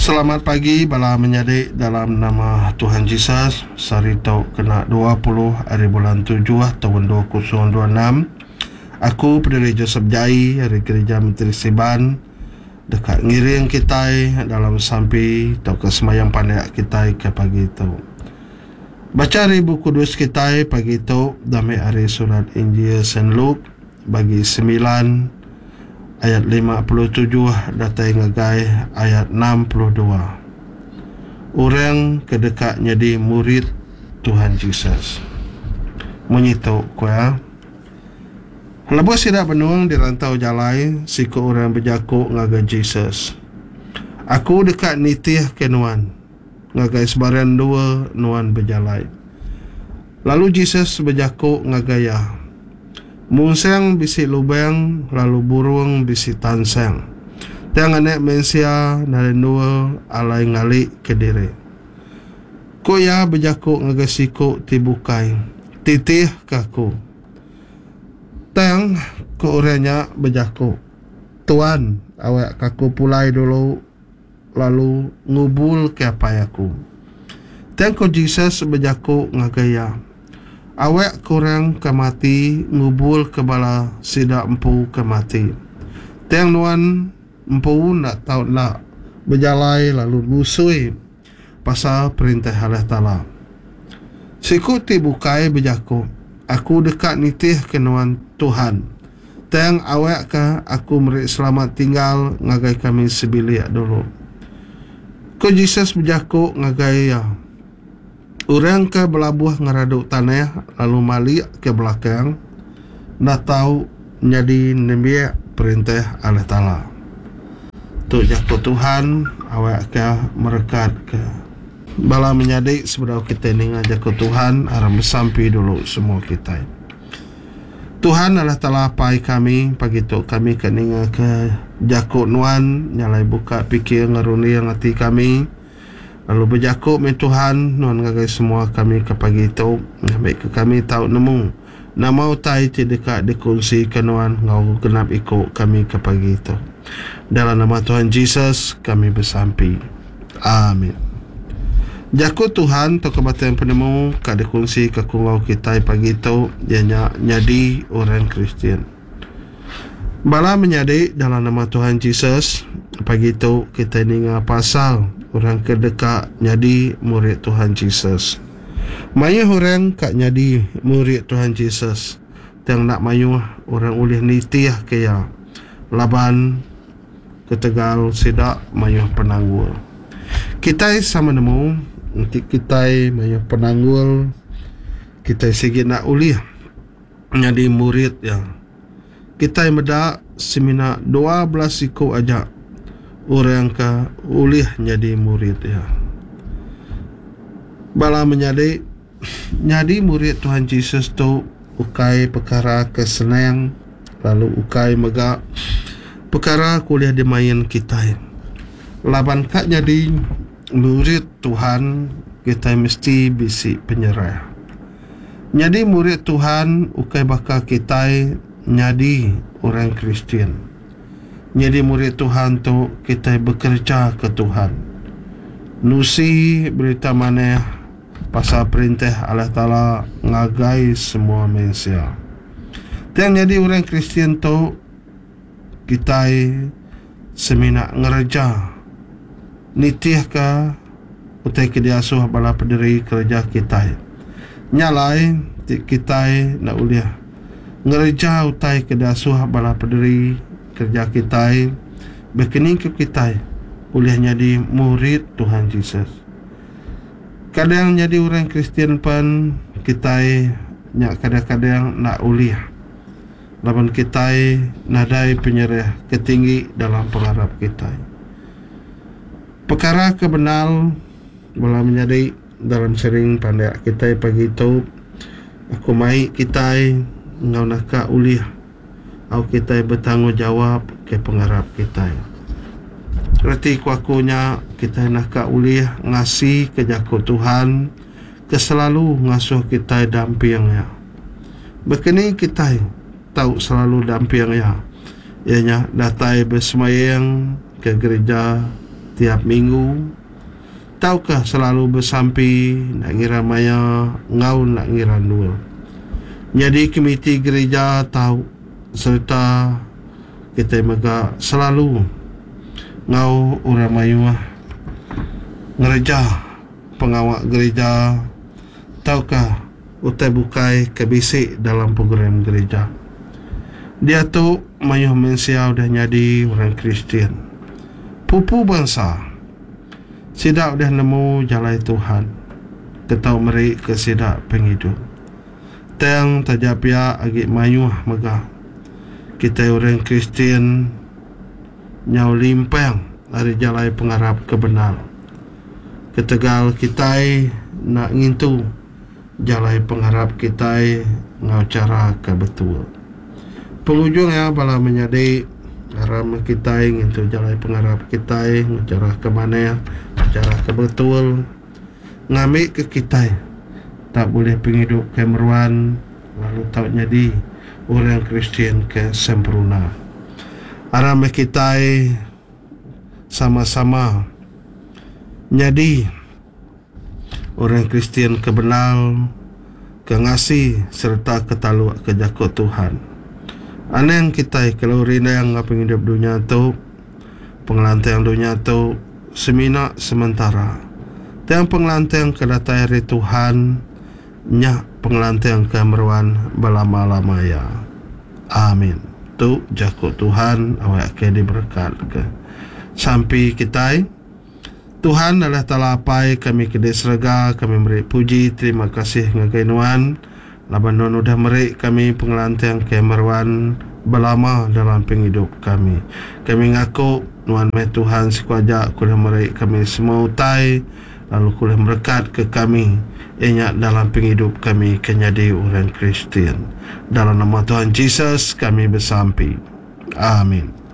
Selamat pagi, bala menyadik dalam nama Tuhan Yesus. Sari tau kena 20 hari bulan 7 tahun 2026. Aku pendiri Joseph Jai dari Gereja Menteri Siban dekat ngiring kita dalam sampai tau ke semayang pandai kita ke pagi itu. Baca hari buku kudus kita pagi itu damai hari surat Injil Saint Luke bagi 9 ayat 57 datai ngagai ayat 62. Orang kedekatnya di murid Tuhan Yesus. Menyitu kuya. Lepas tidak benuang di rantau jalai siku orang berjakuk ngagai Yesus. Aku dekat nitih ke nuan. Ngagai sebaran dua nuan berjalai. Lalu Yesus berjakuk ngagaya. Munseng bisi lubang, lalu burung bisi tanseng. Tiang anek mensia narendua alai ngali ke diri. Ko ya berjakuk ngagasiku tibukai, titih kaku. Tiang ko orangnya berjakuk. Tuan, awak kaku pulai dulu, lalu ngubul ke apa aku. Tiang ko Jesus berjakuk ngagaya. Awak kurang kemati ngubul ke bala sidak empu kemati. Tiang nuan empu nak tahu nak berjalai lalu busui pasal perintah Allah Ta'ala. Siku tibukai berjaku. Aku dekat nitih ke nuan Tuhan. Tiang awak ka aku merik selamat tinggal ngagai kami sebilik dulu. Ko Jesus berjaku ngagai ya. Orang ke belabuh ngeraduk tanah lalu malik ke belakang nak tahu jadi nabi perintah Allah Ta'ala. Tu jakut Tuhan awak ke merekat ke bala menyadik sebelum kita dengar jakut Tuhan aram bersampai dulu semua kita. Tuhan Allah Ta'ala pai kami pagi tu kami ke dengar ke jakut nuan nyalai buka fikir ngeruni yang hati kami. Lalu berjakuk me Tuhan nuan ngagai semua kami ke pagi itu ngambil ke kami tahu nemu nama utai dekat dikunci ke nuan ngau genap ikut kami ke pagi itu. Dalam nama Tuhan Yesus kami bersampai. Amin. Jakuk Tuhan tu kebatan penemu ke dikunci ke kungau kita pagi itu dia nyadi orang Kristian. Bala menyadik dalam nama Tuhan Yesus pagi itu kita dengar pasal orang kedekat nyadi murid Tuhan Yesus. Mayu orang kak nyadi murid Tuhan Yesus. Yang nak mayu orang ulih nitiah kaya laban ketegal sidak mayu penanggul. Kita sama nemu nanti kita mayu penanggul kita segi nak ulih nyadi murid ya. Kita medak semina 12 siku aja orang ka ulih jadi murid ya. Bala menjadi nyadi murid Tuhan Yesus tu ukai perkara kesenang lalu ukai mega perkara kuliah dimain kita. Laban kak jadi murid Tuhan kita mesti bisi penyerah. Nyadi murid Tuhan ukai bakal kita nyadi orang Kristian. Jadi murid Tuhan tu kita bekerja ke Tuhan. Nusi berita mana pasal perintah Allah Ta'ala ngagai semua manusia. Dan jadi orang Kristian tu kita semina ngereja nitih ka utai kediasuh bala pendiri kerja kita. Nyalai kita nak uliah ngereja utai kediasuh bala pendiri kerja kita berkening ke kita boleh jadi murid Tuhan Yesus. Kadang jadi orang Kristian pun kita nyak kadang-kadang nak uliah laban kita nadai penyerah ketinggi dalam pengharap kita. Perkara kebenar boleh menjadi dalam sering pandai kita pagi itu aku mai kita ngau nak uliah atau kita bertanggungjawab ke pengharap kita. Berarti kuakunya kita nak uliah ngasih ke jakut Tuhan ke selalu ngasuh kita dampingnya. Begini kita tahu selalu dampingnya. Ianya datai bersemayang ke gereja tiap minggu. Tahukah selalu bersampi nak ngira maya ngau nak ngira dua. Jadi komiti gereja tahu serta kita mega selalu ngau orang mayuah ngereja pengawak gereja. Tahukah utai bukai kebisik dalam program gereja. Dia tu mayuh mensiau dah jadi orang Kristian. Pupu bangsa sidak dah nemu jalan Tuhan. Ketau merik ke sidak penghidup. Teng tajapia agik mayuh megah. Kita orang Kristian nyau limpang dari jalan pengarap kebenar. Ketegal kita nak ngintu jalan pengarap kita ngau cara kebetul. Penghujungnya bala menyadi haram kita ngintu jalan pengarap kita ngau cara ke mana, cara kebetul. Ngambil ke kita tak boleh penghidup kemeruan lalu tak jadi orang Kristian ke sempurna. Haram kita sama-sama jadi orang Kristian kebenar, kengasih serta ketaluk kejakut Tuhan. Aneng kita kalau rina yang penghidup dunia tu, pengelantang dunia tu semina sementara. Tiang pengelantang kedatai hari Tuhan, nyak pengelantang kemeruan belama-lama ya. Amin. Tu jakut Tuhan awak ke diberkat ke. Sampai kita Tuhan adalah talapai kami kedai serga, kami beri puji, terima kasih ngagainuan. Laban non udah merik kami pengelantang kemeruan belama dalam penghidup kami. Kami ngaku nuan meh Tuhan sekuaja kuliah merik kami semua utai, lalu kuliah berkat ke kami enyak dalam penghidup kami kenyadi orang Kristian. Dalam nama Tuhan Yesus kami bersampi. Amin.